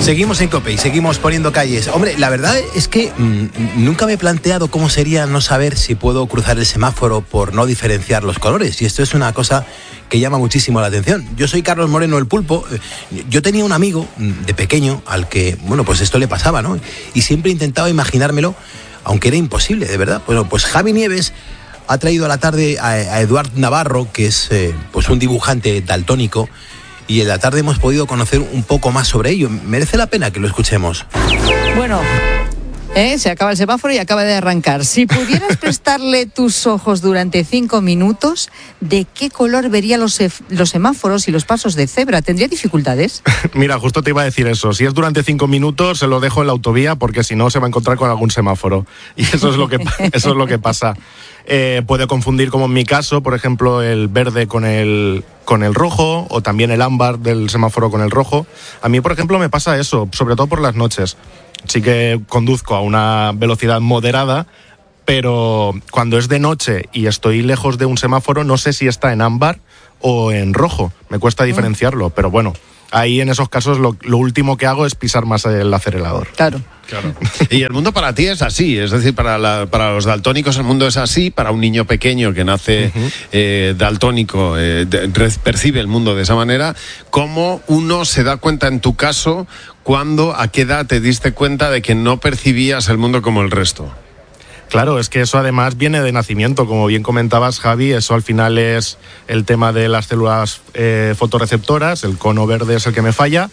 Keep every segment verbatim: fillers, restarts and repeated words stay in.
Seguimos en COPE y seguimos poniendo calles. Hombre, la verdad es que mmm, nunca me he planteado cómo sería no saber si puedo cruzar el semáforo por no diferenciar los colores. Y esto es una cosa que llama muchísimo la atención. Yo soy Carlos Moreno, el Pulpo. Yo tenía un amigo de pequeño al que, bueno, pues esto le pasaba, ¿no? Y siempre intentaba imaginármelo, aunque era imposible, de verdad. Bueno, pues Javi Nieves ha traído a la tarde a, a Eduard Navarro, que es eh, pues un dibujante daltónico, y en la tarde hemos podido conocer un poco más sobre ello. Merece la pena que lo escuchemos. Bueno, ¿eh? Se acaba el semáforo y acaba de arrancar. Si pudieras prestarle tus ojos durante cinco minutos, ¿de qué color vería los, los semáforos y los pasos de cebra? ¿Tendría dificultades? Mira, justo te iba a decir eso. Si es durante cinco minutos, se lo dejo en la autovía, porque si no se va a encontrar con algún semáforo. Y eso es lo que, eso es lo que pasa. Eh, puede confundir, como en mi caso, por ejemplo, el verde con el, con el rojo, o también el ámbar del semáforo con el rojo. A mí, por ejemplo, me pasa eso, sobre todo por las noches. Sí que conduzco a una velocidad moderada, pero cuando es de noche y estoy lejos de un semáforo, no sé si está en ámbar o en rojo. Me cuesta diferenciarlo, pero bueno, ahí en esos casos lo, lo último que hago es pisar más el acelerador. Claro. Claro. Y el mundo para ti es así, es decir, para, la, para los daltónicos el mundo es así, para un niño pequeño que nace uh-huh. eh, daltónico, eh, de, percibe el mundo de esa manera. ¿Cómo uno se da cuenta, en tu caso, cuando, a qué edad te diste cuenta de que no percibías el mundo como el resto? Claro, es que eso además viene de nacimiento, como bien comentabas, Javi. Eso al final es el tema de las células eh, fotorreceptoras, el cono verde es el que me falla.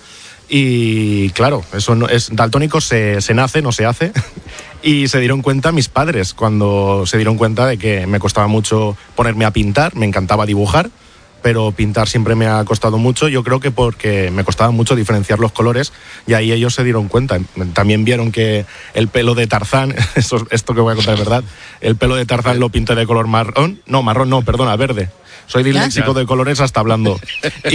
Y claro, eso no es daltónico, se, se nace, no se hace. Y se dieron cuenta mis padres cuando se dieron cuenta de que me costaba mucho ponerme a pintar. Me encantaba dibujar, pero pintar siempre me ha costado mucho. Yo creo que porque me costaba mucho diferenciar los colores, y ahí ellos se dieron cuenta. También vieron que el pelo de Tarzán, esto, esto que voy a contar es verdad, el pelo de Tarzán lo pinté de color marrón, no, marrón no, perdona, verde. Soy disléxico de colores hasta hablando. Y,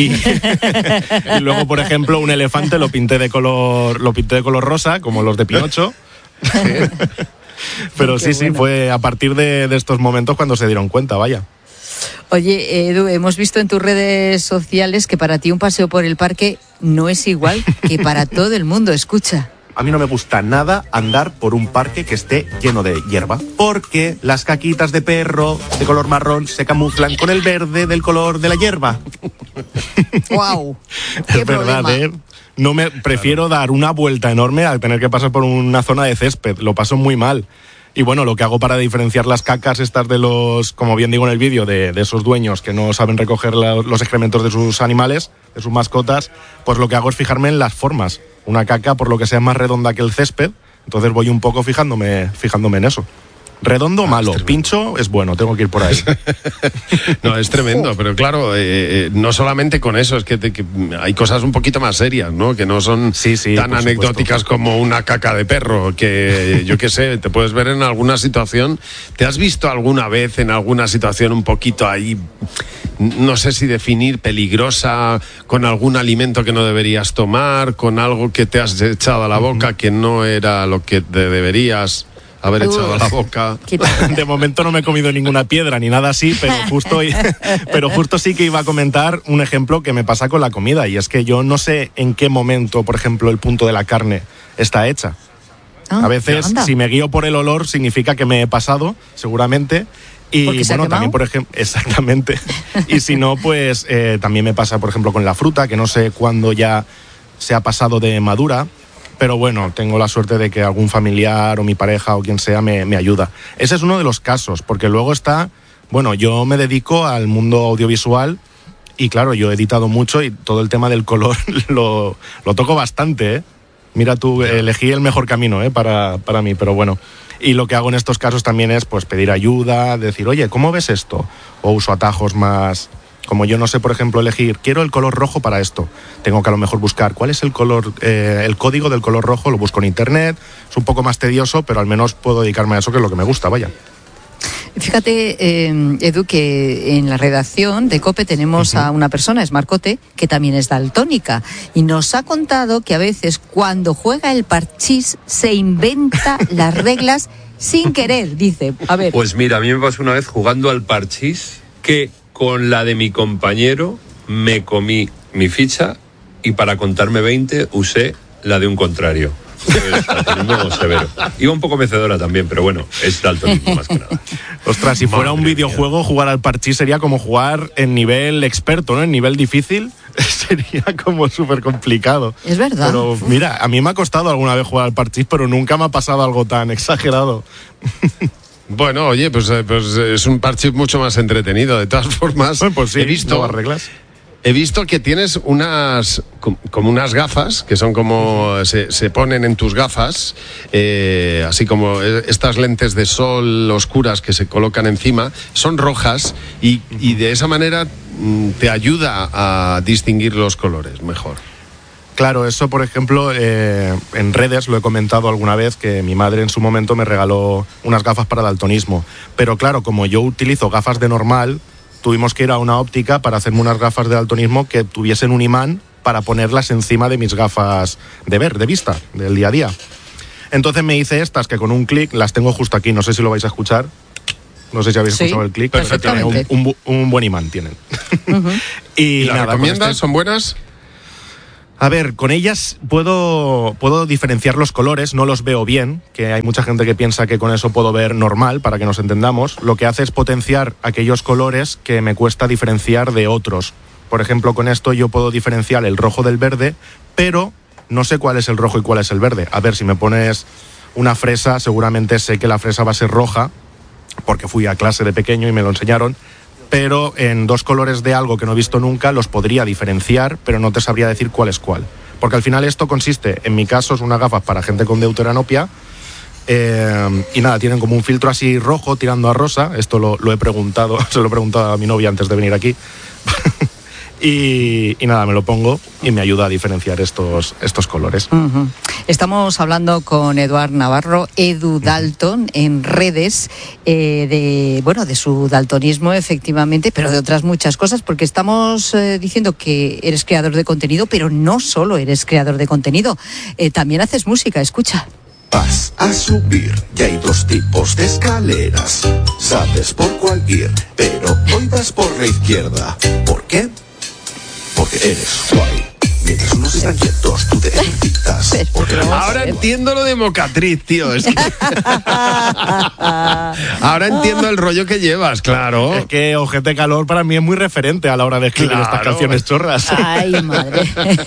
y luego, por ejemplo, un elefante lo pinté de color, lo pinté de color rosa, como los de Pinocho. Pero sí, sí, fue a partir de, de estos momentos cuando se dieron cuenta, vaya. Oye, Edu, hemos visto en tus redes sociales que para ti un paseo por el parque no es igual que para todo el mundo. Escucha. A mí no me gusta nada andar por un parque que esté lleno de hierba, porque las caquitas de perro de color marrón se camuflan con el verde del color de la hierba. ¡Guau! Wow, es verdad, problema. ¿eh? No me prefiero dar una vuelta enorme a tener que pasar por una zona de césped. Lo paso muy mal. Y bueno, lo que hago para diferenciar las cacas estas de los, como bien digo en el vídeo, de, de esos dueños que no saben recoger la, los excrementos de sus animales, de sus mascotas, pues lo que hago es fijarme en las formas. Una caca, por lo que sea, más redonda que el césped, entonces voy un poco fijándome, fijándome en eso. Redondo, ah, malo. Es Pincho es bueno, tengo que ir por ahí. No, es tremendo, pero claro, eh, eh, no solamente con eso, es que, te, que hay cosas un poquito más serias, ¿no? Que no son sí, sí, tan anecdóticas supuesto. Como una caca de perro, que yo qué sé, te puedes ver en alguna situación. ¿Te has visto alguna vez en alguna situación un poquito ahí, no sé si definir, peligrosa, con algún alimento que no deberías tomar, con algo que te has echado a la boca que no era lo que te deberías haber echado a la boca? De momento no me he comido ninguna piedra ni nada así, pero justo, pero justo sí que iba a comentar un ejemplo que me pasa con la comida, y es que yo no sé en qué momento, por ejemplo, el punto de la carne está hecha. Ah, a veces, anda. Si me guío por el olor, significa que me he pasado, seguramente. Y bueno, también, por ejemplo, exactamente. Y si no, pues eh, también me pasa, por ejemplo, con la fruta, que no sé cuándo ya se ha pasado de madura. Pero bueno, tengo la suerte de que algún familiar o mi pareja o quien sea me, me ayuda. Ese es uno de los casos, porque luego está, bueno, yo me dedico al mundo audiovisual y claro, yo he editado mucho y todo el tema del color lo, lo toco bastante, ¿eh? Mira tú, elegí el mejor camino, ¿eh? para, para mí, pero bueno. Y lo que hago en estos casos también es pues pedir ayuda, decir, oye, ¿cómo ves esto? O uso atajos más... Como yo no sé, por ejemplo, elegir, quiero el color rojo para esto. Tengo que a lo mejor buscar cuál es el color, eh, el código del color rojo, lo busco en internet. Es un poco más tedioso, pero al menos puedo dedicarme a eso, que es lo que me gusta, vaya. Fíjate, eh, Edu, que en la redacción de COPE tenemos uh-huh. a una persona, es Marcote, que también es daltónica, y nos ha contado que a veces cuando juega el parchís se inventa las reglas sin querer, dice. A ver. Pues mira, a mí me pasó una vez jugando al parchís que con la de mi compañero me comí mi ficha y para contarme veinte usé la de un contrario. Es daltonismo severo. Iba un poco mecedora también, pero bueno, es daltonismo más que nada. Ostras, si fuera Madre un videojuego, mía. Jugar al parchís sería como jugar en nivel experto, ¿no? En nivel difícil sería como súper complicado. Es verdad. Pero mira, a mí me ha costado alguna vez jugar al parchís, pero nunca me ha pasado algo tan exagerado. Bueno, oye, pues, pues es un parchís mucho más entretenido. De todas formas, bueno, pues sí, he visto... nuevas reglas. He visto que tienes unas como unas gafas que son como se, se ponen en tus gafas, eh, así como estas lentes de sol oscuras que se colocan encima, son rojas y, y de esa manera te ayuda a distinguir los colores mejor. Claro, eso por ejemplo eh, en redes lo he comentado alguna vez, que mi madre en su momento me regaló unas gafas para daltonismo, pero claro, como yo utilizo gafas de normal, tuvimos que ir a una óptica para hacerme unas gafas de daltonismo que tuviesen un imán para ponerlas encima de mis gafas de ver, de vista, del día a día. Entonces me hice estas que con un clic las tengo justo aquí, no sé si lo vais a escuchar. No sé si habéis sí, escuchado el clic. perfectamente. Un, un, un buen imán tienen. Uh-huh. y, ¿Y las nada, recomiendas? este... ¿Son buenas? A ver, con ellas puedo, puedo diferenciar los colores, no los veo bien, que hay mucha gente que piensa que con eso puedo ver normal, para que nos entendamos. Lo que hace es potenciar aquellos colores que me cuesta diferenciar de otros. Por ejemplo, con esto yo puedo diferenciar el rojo del verde, pero no sé cuál es el rojo y cuál es el verde. A ver, si me pones una fresa, seguramente sé que la fresa va a ser roja, porque fui a clase de pequeño y me lo enseñaron, pero en dos colores de algo que no he visto nunca los podría diferenciar, pero no te sabría decir cuál es cuál. Porque al final esto consiste, en mi caso, es unas gafas para gente con deuteranopia, eh, y nada, tienen como un filtro así rojo tirando a rosa. Esto lo, lo he preguntado, se lo he preguntado a mi novia antes de venir aquí. Y, y nada, me lo pongo y me ayuda a diferenciar estos, estos colores. Uh-huh. Estamos hablando con Eduard Navarro, Edu Dalton, en redes, eh, de bueno de su daltonismo, efectivamente, pero de otras muchas cosas, porque estamos eh, diciendo que eres creador de contenido, pero no solo eres creador de contenido, eh, también haces música, escucha. Vas a subir, ya hay dos tipos de escaleras, sabes por cuál ir, pero hoy vas por la izquierda. ¿Por qué? Porque eres guay. Mientras unos están quietos, tú te ejercitas. Ahora entiendo lo de mocatriz, tío. Es que... Ahora entiendo el rollo que llevas, claro. Es que Ojete Calor para mí es muy referente a la hora de escribir claro. estas canciones chorras. Ay, madre.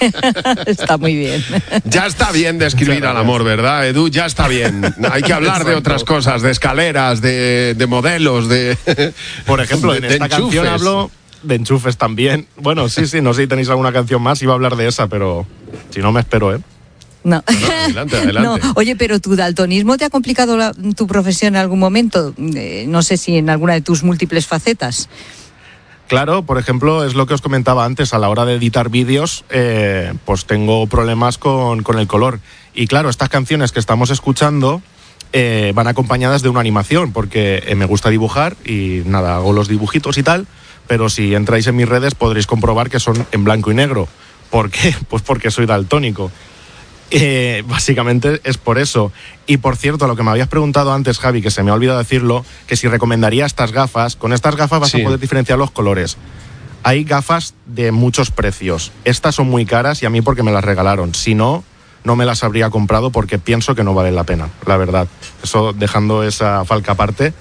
Está muy bien. Ya está bien de escribir al amor, ¿verdad, Edu? Ya está bien. Hay que hablar Exacto. de otras cosas, de escaleras, de, de modelos, de... Por ejemplo, en esta canción hablo... de enchufes también. Bueno, sí, sí, no sé si tenéis alguna canción más, iba a hablar de esa, pero si no me espero, ¿eh? No. no, no adelante, adelante. No. Oye, pero tu daltonismo te ha complicado la, tu profesión en algún momento, eh, no sé si en alguna de tus múltiples facetas. Claro, por ejemplo, es lo que os comentaba antes, a la hora de editar vídeos, eh, pues tengo problemas con, con el color. Y claro, estas canciones que estamos escuchando eh, van acompañadas de una animación, porque eh, me gusta dibujar y nada, hago los dibujitos y tal, pero si entráis en mis redes podréis comprobar que son en blanco y negro. ¿Por qué? Pues porque soy daltónico. Eh, básicamente es por eso. Y por cierto, lo que me habías preguntado antes, Javi, que se me ha olvidado decirlo, que si recomendaría estas gafas. Con estas gafas vas sí. a poder diferenciar los colores. Hay gafas de muchos precios. Estas son muy caras y a mí porque me las regalaron. Si no, no me las habría comprado porque pienso que no vale la pena, la verdad. Eso dejando esa falca aparte.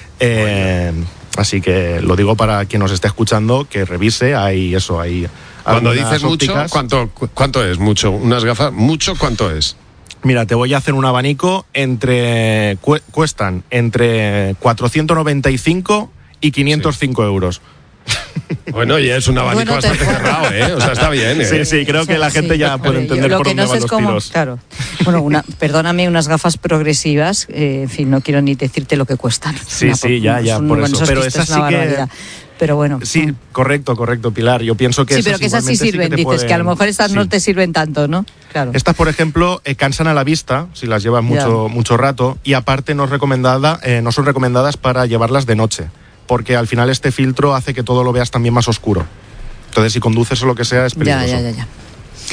Eh, así que lo digo para quien nos esté escuchando, que revise. Hay eso, hay... Cuando dices mucho, ¿cuánto, ¿cuánto es mucho? ¿Unas gafas? ¿Mucho cuánto es? Mira, te voy a hacer un abanico. Entre cu- Cuestan entre cuatrocientos noventa y cinco y quinientos cinco sí. euros. Bueno, ya es un abanico bueno, bastante cerrado, ¿eh? O sea, está bien, ¿eh? Sí, sí, creo o sea, que la gente sí, ya puede entender por dónde no van los cómo, tiros. Claro. Bueno, una, perdóname, unas gafas progresivas, eh, en fin, no quiero ni decirte lo que cuestan. Sí, una, sí, ya, ya, un, por bueno, eso. Pero esas sí que... Pero bueno. Sí, correcto, correcto, Pilar. Yo pienso que sí, esas pero que esas sí sirven, sí que dices, pueden... que a lo mejor estas sí. no te sirven tanto, ¿no? Claro. Estas, por ejemplo, eh, cansan a la vista, si las llevas mucho, mucho rato, y aparte no, es recomendada, eh, no son recomendadas para llevarlas de noche, porque al final este filtro hace que todo lo veas también más oscuro. Entonces, si conduces o lo que sea, es peligroso. Ya, ya, ya, ya.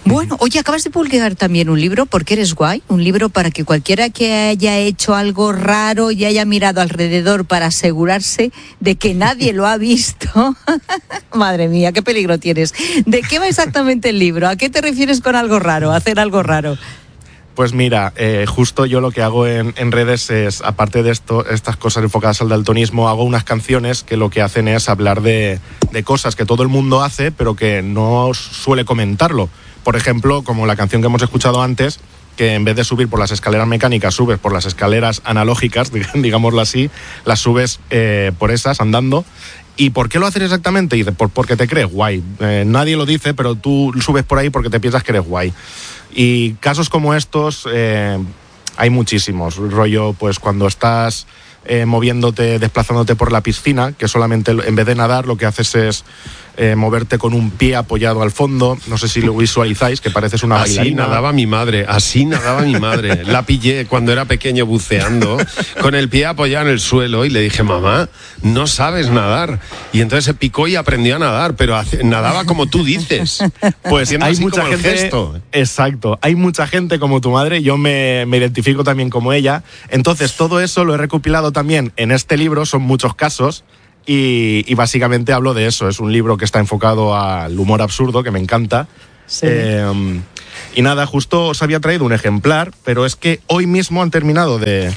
Bueno, oye, acabas de publicar también un libro, Porque eres guay, un libro para que cualquiera que haya hecho algo raro y haya mirado alrededor para asegurarse de que nadie lo ha visto. Madre mía, qué peligro tienes. ¿De qué va exactamente el libro? ¿A qué te refieres con algo raro, hacer algo raro? Pues mira, eh, justo yo lo que hago en, en redes es, aparte de esto, estas cosas enfocadas al daltonismo, hago unas canciones que lo que hacen es hablar de, de cosas que todo el mundo hace, pero que no suele comentarlo. Por ejemplo, como la canción que hemos escuchado antes, que en vez de subir por las escaleras mecánicas, subes por las escaleras analógicas, digámoslo así, las subes eh, por esas andando. ¿Y por qué lo haces exactamente? Y por, porque te crees guay. Eh, nadie lo dice, pero tú subes por ahí porque te piensas que eres guay. Y casos como estos eh, hay muchísimos. Rollo, pues cuando estás eh, moviéndote, desplazándote por la piscina, que solamente en vez de nadar lo que haces es eh, moverte con un pie apoyado al fondo. No sé si lo visualizáis, que pareces una así bailarina. Así nadaba mi madre, así nadaba mi madre. La pillé cuando era pequeño buceando, con el pie apoyado en el suelo, y le dije, mamá, no sabes nadar. Y entonces se picó y aprendió a nadar, pero hace, nadaba como tú dices. Pues hay mucha como gente. el gesto. Exacto, hay mucha gente como tu madre, yo me, me identifico también como ella. Entonces todo eso lo he recopilado también en este libro, son muchos casos. Y, y básicamente hablo de eso. Es un libro que está enfocado al humor absurdo, que me encanta. Sí. Eh, y nada, justo os había traído un ejemplar, pero es que hoy mismo han terminado de,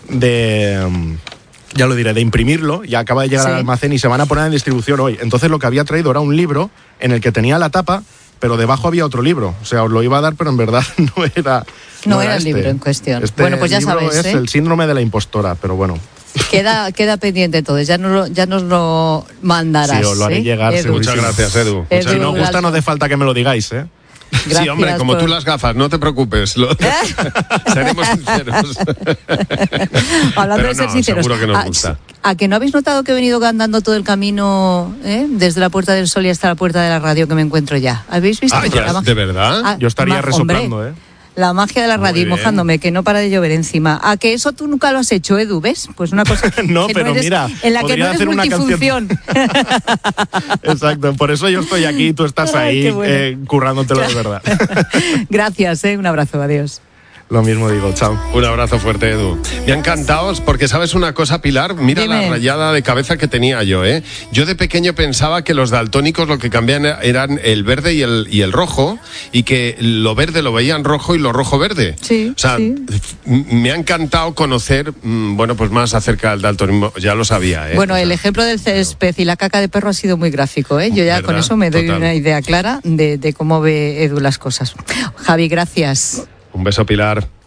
de ya lo diré, de imprimirlo, y acaba de llegar sí. al almacén y se van a poner en distribución hoy. Entonces lo que había traído era un libro en el que tenía la tapa, pero debajo había otro libro. O sea, os lo iba a dar, pero en verdad no era No, no era era el este. libro en cuestión. Este bueno, pues ya libro sabes, es ¿eh? El síndrome de la impostora, pero bueno. Queda, queda pendiente entonces, ya nos lo, ya nos lo mandarás. Sí, os lo haré ¿eh? llegar. Edu. Muchas gracias, Edu. Edu Si no os gusta, no hace falta que me lo digáis, ¿eh? Gracias sí, hombre, como por... tú las gafas, no te preocupes. Lo... Seremos sinceros. Hablando Pero de ser no, sinceros, seguro que nos ¿a, gusta. ¿a que no habéis notado que he venido andando todo el camino eh? desde la Puerta del Sol y hasta la puerta de la radio que me encuentro ya? ¿Habéis visto? Ah, ya, ¿de verdad? Ah, Yo estaría ma- resoplando, hombre, ¿eh? La magia de la radio y mojándome, que no para de llover encima. ¿A que eso tú nunca lo has hecho, Edu? ¿Ves? Pues una cosa no, que pero no eres, mira, en la que no podría eres hacer una multifunción. Exacto, por eso yo estoy aquí y tú estás Ay, ahí qué bueno. eh, currándotelo de verdad. Gracias, ¿eh? Un abrazo, adiós. Lo mismo digo, chao. Un abrazo fuerte, Edu. Me ha encantado, porque sabes una cosa, Pilar, mira Dime. la rayada de cabeza que tenía yo, ¿eh? Yo de pequeño pensaba que los daltónicos lo que cambiaban eran el verde y el, y el rojo, y que lo verde lo veían rojo y lo rojo verde. Sí, O sea, sí. m- me ha encantado conocer, mm, bueno, pues más acerca del daltonismo, ya lo sabía, ¿eh? Bueno, O sea, el ejemplo del césped y la caca de perro ha sido muy gráfico, ¿eh? Yo ya ¿Verdad? con eso me doy Total. una idea clara de, de cómo ve Edu las cosas. Javi, gracias. Un beso, Pilar.